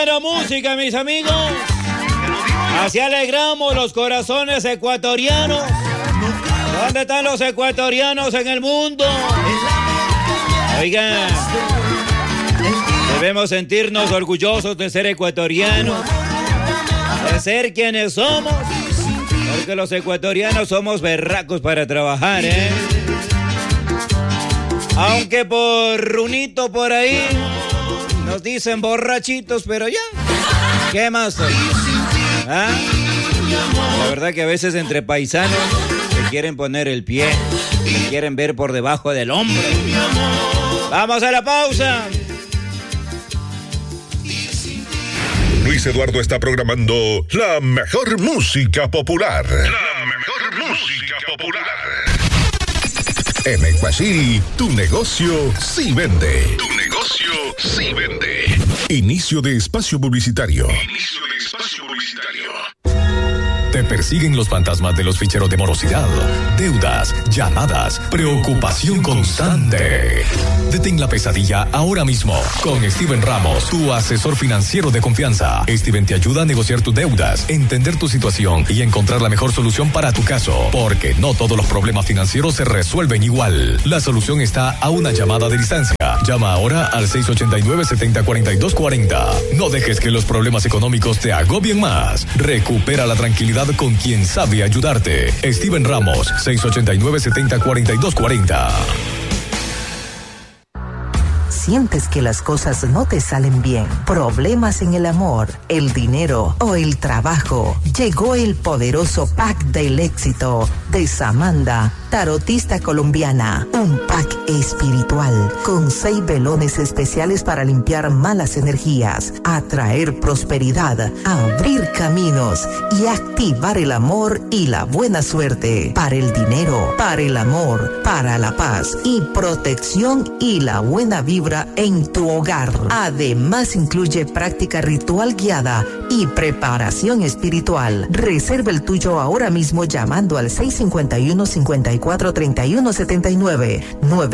buena música, mis amigos. Así alegramos los corazones ecuatorianos. ¿Dónde están los ecuatorianos en el mundo? Oigan, debemos sentirnos orgullosos de ser ecuatorianos, de ser quienes somos, porque los ecuatorianos somos berracos para trabajar, ¿eh? Aunque por runito por ahí nos dicen borrachitos, pero ya, ¿qué más soy? ¿Ah? La verdad que a veces entre paisanos se quieren poner el pie, se quieren ver por debajo del hombro. ¡Vamos a la pausa! Luis Eduardo está programando la mejor música popular. La mejor música popular. En Ecuaciri, tu negocio sí vende. Tu negocio sí vende. Inicio de espacio publicitario. Inicio de espacio publicitario. Te persiguen los fantasmas de los ficheros de morosidad, deudas, llamadas, preocupación constante. Detén la pesadilla ahora mismo con Steven Ramos, tu asesor financiero de confianza. Steven te ayuda a negociar tus deudas, entender tu situación y encontrar la mejor solución para tu caso, porque no todos los problemas financieros se resuelven igual. La solución está a una llamada de distancia. Llama ahora al 689-704240. No dejes que los problemas económicos te agobien más. Recupera la tranquilidad con quien sabe ayudarte. Steven Ramos, 689-704240. Sientes que las cosas no te salen bien, problemas en el amor, el dinero o el trabajo. Llegó el poderoso pack del éxito de Samantha, tarotista colombiana. Un pack espiritual con 6 velones especiales para limpiar malas energías, atraer prosperidad, abrir caminos y activar el amor y la buena suerte. Para el dinero, para el amor, para la paz y protección y la buena vibra en tu hogar. Además incluye práctica ritual guiada y preparación espiritual. Reserva el tuyo ahora mismo llamando al 651-543179,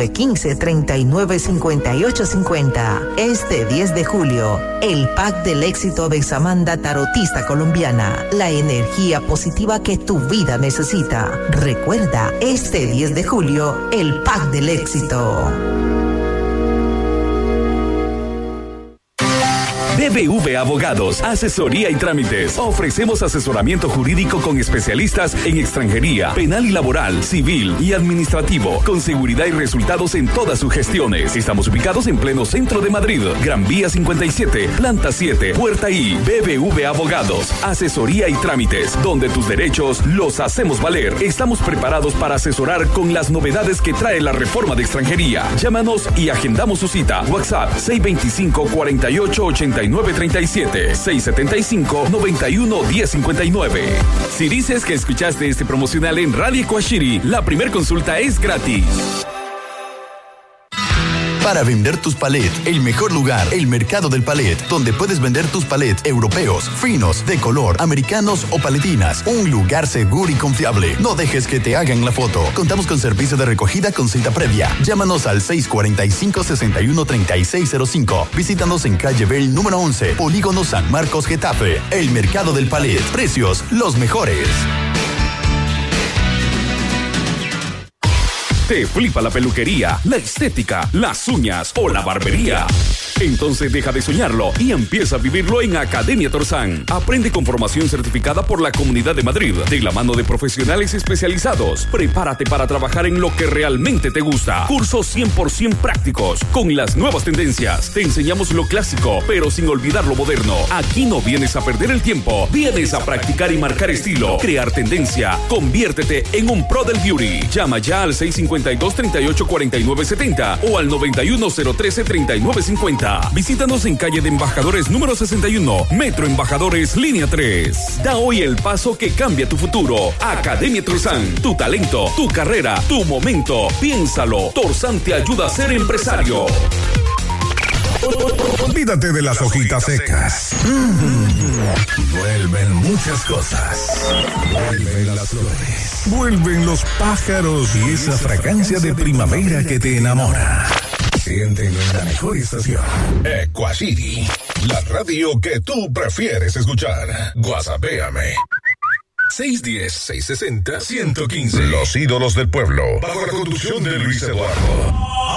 915-395850. Este 10 de julio, el pack del éxito de Samantha, tarotista colombiana. La energía positiva que tu vida necesita. Recuerda, este 10 de julio, el pack del éxito. BBV Abogados, asesoría y trámites. Ofrecemos asesoramiento jurídico con especialistas en extranjería, penal y laboral, civil y administrativo, con seguridad y resultados en todas sus gestiones. Estamos ubicados en pleno centro de Madrid, Gran Vía 57, Planta 7, Puerta I. BBV Abogados, asesoría y trámites, donde tus derechos los hacemos valer. Estamos preparados para asesorar con las novedades que trae la reforma de extranjería. Llámanos y agendamos su cita. WhatsApp 625-488937, 675-91-1059. Si dices que escuchaste este promocional en Radio Ecuaciri, la primer consulta es gratis. Para vender tus palets, el mejor lugar, el Mercado del Palet, donde puedes vender tus palets europeos, finos, de color, americanos o paletinas. Un lugar seguro y confiable. No dejes que te hagan la foto. Contamos con servicio de recogida con cita previa. Llámanos al 645-613605. Visítanos en calle Bell número 11, Polígono San Marcos, Getafe. El Mercado del Palet. Precios los mejores. ¿Te flipa la peluquería, la estética, las uñas o la barbería? Entonces deja de soñarlo y empieza a vivirlo en Academia Torzán. Aprende con formación certificada por la Comunidad de Madrid, de la mano de profesionales especializados. Prepárate para trabajar en lo que realmente te gusta. Cursos 100% prácticos, con las nuevas tendencias. Te enseñamos lo clásico, pero sin olvidar lo moderno. Aquí no vienes a perder el tiempo, vienes a practicar y marcar estilo, crear tendencia. Conviértete en un pro del beauty. Llama ya al 652-384970 o al 91013-3950. Visítanos en calle de Embajadores número 61, Metro Embajadores, línea 3. Da hoy el paso que cambia tu futuro. Academia Torzán, tu talento, tu carrera, tu momento. Piénsalo, Torzán te ayuda a ser empresario. Olvídate de las hojitas secas. Vuelven muchas cosas. Vuelven las flores. Vuelven los pájaros y esa fragancia de primavera que te enamora. Siéntelo en la mejor estación. Equacity, la radio que tú prefieres escuchar. WhatsAppéame. 610-660-115. Los ídolos del pueblo, bajo la conducción de Luis Eduardo.